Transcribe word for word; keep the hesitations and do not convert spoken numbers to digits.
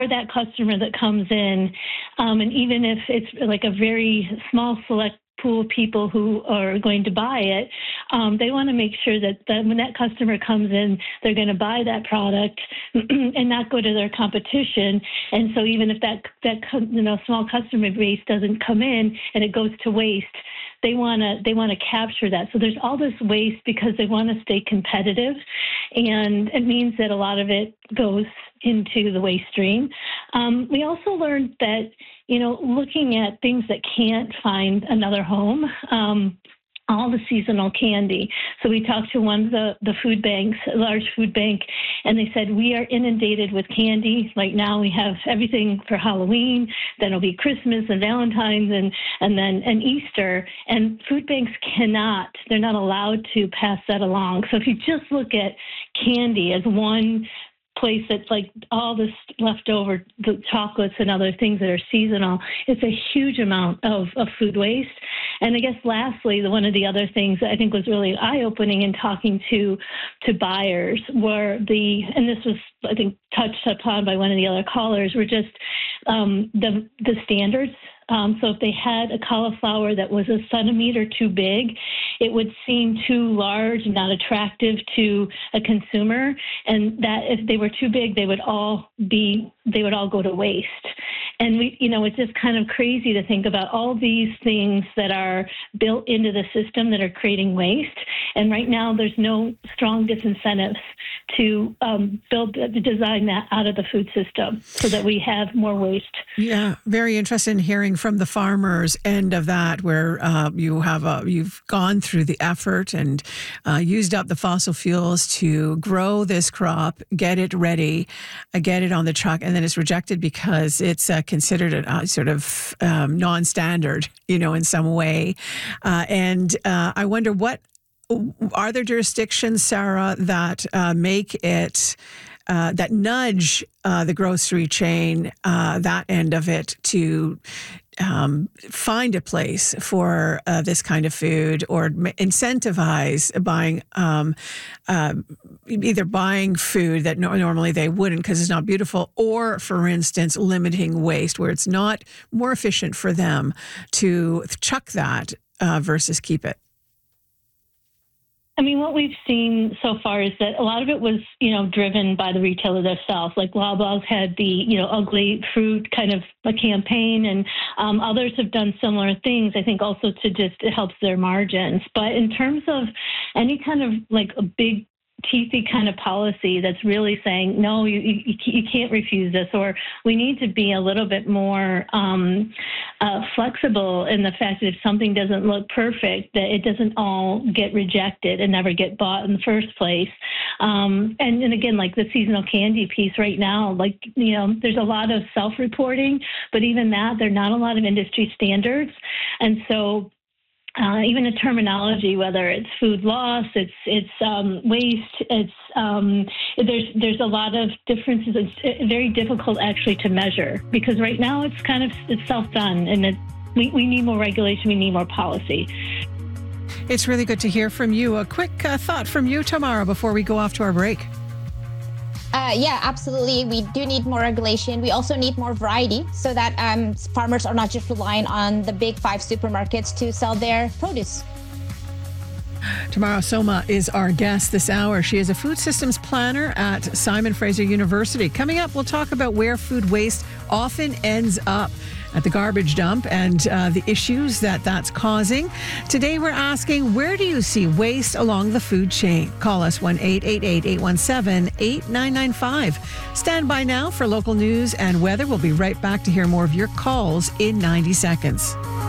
that customer that comes in, um, and even if it's like a very small select pool of people who are going to buy it, um, they want to make sure that, that when that customer comes in, they're going to buy that product and not go to their competition. And so even if that that you know small customer base doesn't come in and it goes to waste, they want to they want to capture that. So there's all this waste because they want to stay competitive, and it means that a lot of it goes into the waste stream. Um, we also learned that, you know, looking at things that can't find another home, um, all the seasonal candy. So we talked to one of the, the food banks, a large food bank, and they said, we are inundated with candy. Right now we have everything for Halloween, then it'll be Christmas and Valentine's and, and then and Easter. And food banks cannot, they're not allowed to pass that along. So if you just look at candy as one place that's like all this leftover the chocolates and other things that are seasonal, it's a huge amount of, of food waste. And I guess lastly, the, one of the other things that I think was really eye-opening in talking to to buyers were the, and this was I think touched upon by one of the other callers, were just um, the the standards. Um, so if they had a cauliflower that was a centimeter too big, it would seem too large, not attractive to a consumer, and that if they were too big, they would all be they would all go to waste. And we, you know, it's just kind of crazy to think about all these things that are built into the system that are creating waste. And right now, there's no strong disincentives to um, build, to design that out of the food system so that we have more waste. Yeah, very interested in hearing from the farmers' end of that, where uh, you have a, you've gone through the effort and uh, used up the fossil fuels to grow this crop, get it ready, uh, get it on the truck, and then it's rejected because it's uh, considered a uh, sort of um, non-standard, you know, in some way. Uh, and uh, I wonder, what are there jurisdictions, Sarah, that uh, make it, uh, that nudge uh, the grocery chain, uh, that end of it, to um, find a place for uh, this kind of food, or incentivize buying, um, uh, either buying food that no- normally they wouldn't because it's not beautiful, or, for instance, limiting waste, where it's not more efficient for them to chuck that uh, versus keep it? I mean, what we've seen so far is that a lot of it was, you know, driven by the retailer themselves. Like Loblaws had the, you know, ugly fruit kind of a campaign, and um, others have done similar things, I think, also to just, it helps their margins. But in terms of any kind of like a big teethy kind of policy that's really saying, no, you, you, you can't refuse this, or we need to be a little bit more um, uh, flexible in the fact that if something doesn't look perfect, that it doesn't all get rejected and never get bought in the first place. Um, and, and again, like the seasonal candy piece right now, like, you know, there's a lot of self-reporting, but even that, there are not a lot of industry standards. And so Uh, even the terminology, whether it's food loss, it's it's um, waste, it's um, there's there's a lot of differences. It's very difficult actually to measure, because right now it's kind of it's self-done, and it, we we need more regulation, we need more policy. It's really good to hear from you. A quick uh, thought from you, Tamara, before we go off to our break. Uh, yeah, absolutely. We do need more regulation. We also need more variety so that um, farmers are not just relying on the big five supermarkets to sell their produce. Tamara Soma is our guest this hour. She is a food systems planner at Simon Fraser University. Coming up, we'll talk about where food waste often ends up at the garbage dump and uh, the issues that that's causing. Today, we're asking, where do you see waste along the food chain? Call us one eight eight eight, eight one seven, eight nine nine five. Stand by now for local news and weather. We'll be right back to hear more of your calls in ninety seconds.